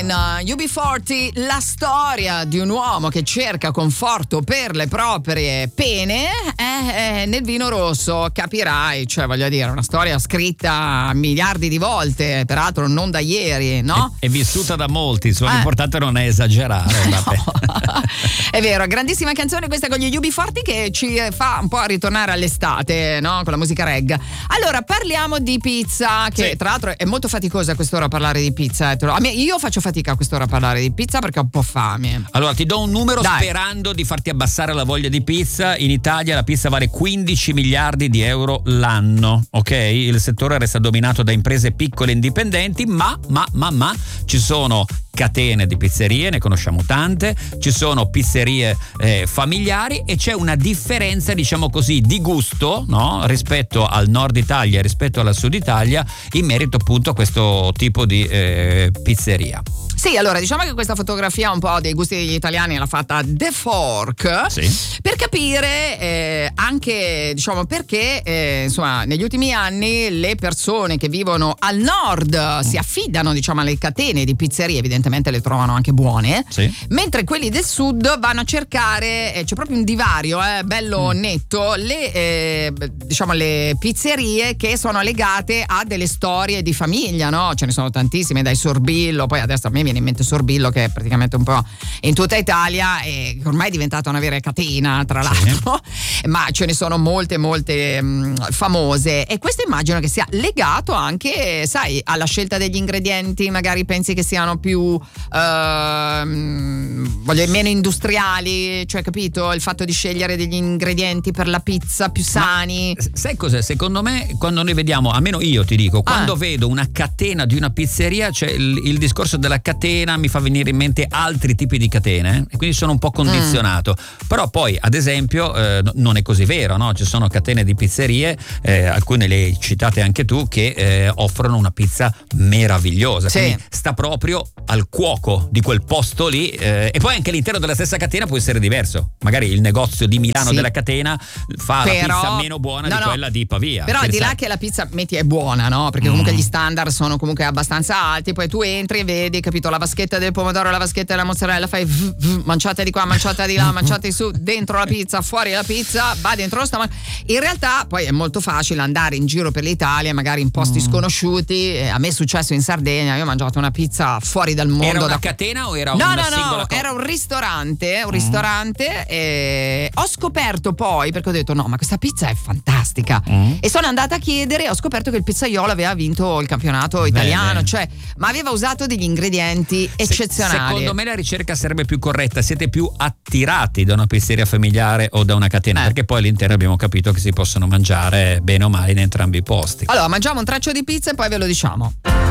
UB40, la storia di un uomo che cerca conforto per le proprie pene nel vino rosso, capirai, cioè voglio dire, una storia scritta miliardi di volte, peraltro non da ieri, no? È vissuta da molti, l'importante non è esagerare. No. È vero, grandissima canzone questa con gli UB40 che ci fa un po' ritornare all'estate, no? Con la musica reggae. Allora, parliamo di pizza, che tra l'altro è molto faticosa a quest'ora parlare di pizza. Io faccio fatica a quest'ora a parlare di pizza perché ho un po' fame. Allora ti do un numero sperando di farti abbassare la voglia di pizza. In Italia la pizza vale 15 miliardi di euro l'anno, ok? Il settore resta dominato da imprese piccole e indipendenti, ma ci sono catene di pizzerie, ne conosciamo tante, ci sono pizzerie familiari e c'è una differenza, diciamo così, di gusto, no? Rispetto al nord Italia e rispetto alla sud Italia in merito appunto a questo tipo di pizzeria. Sì, allora diciamo che questa fotografia un po' dei gusti degli italiani l'ha fatta The Fork, per capire anche, diciamo, perché insomma negli ultimi anni le persone che vivono al nord si affidano, diciamo, alle catene di pizzerie, evidentemente le trovano anche buone, mentre quelli del sud vanno a cercare, c'è proprio un divario bello netto, diciamo le pizzerie che sono legate a delle storie di famiglia, no? Ce ne sono tantissime, dai Sorbillo, poi adesso a me viene in mente Sorbillo che è praticamente un po' in tutta Italia e ormai è diventata una vera catena, tra l'altro, ma ce ne sono molte famose, e questo immagino che sia legato anche, sai, alla scelta degli ingredienti. Magari pensi che siano più meno industriali, cioè, capito, il fatto di scegliere degli ingredienti per la pizza più sani. Sai cos'è? Secondo me, quando noi vediamo, almeno io ti dico, quando vedo una catena di una pizzeria, cioè il discorso della catena mi fa venire in mente altri tipi di catene, e quindi sono un po' condizionato. Però poi, ad esempio, non è così vero, no? Ci sono catene di pizzerie, alcune le hai citate anche tu, che offrono una pizza meravigliosa, quindi sta proprio al cuoco di quel posto lì, e poi anche all'interno della stessa catena può essere diverso. Magari il negozio di Milano della catena fa la pizza meno buona di quella di Pavia. Però di là che la pizza è buona, no? Perché comunque gli standard sono comunque abbastanza alti, poi tu entri e vedi, capito, la vaschetta del pomodoro, la vaschetta della mozzarella, fai manciata di qua, manciata di là, manciata di su, dentro la pizza, fuori la pizza, va dentro lo stomaco. In realtà poi è molto facile andare in giro per l'Italia, magari in posti sconosciuti. A me è successo in Sardegna, io ho mangiato una pizza fuori dal mondo. Era una catena o era una singola cosa? Era un ristorante, e ho scoperto poi, perché ho detto no, ma questa pizza è fantastica, e sono andata a chiedere, ho scoperto che il pizzaiolo aveva vinto il campionato italiano, cioè, ma aveva usato degli ingredienti eccezionali. Secondo me la ricerca sarebbe più corretta: siete più attirati da una pizzeria familiare o da una catena? Perché poi all'interno abbiamo capito che si possono mangiare bene o male in entrambi i posti. Allora mangiamo un traccio di pizza e poi ve lo diciamo.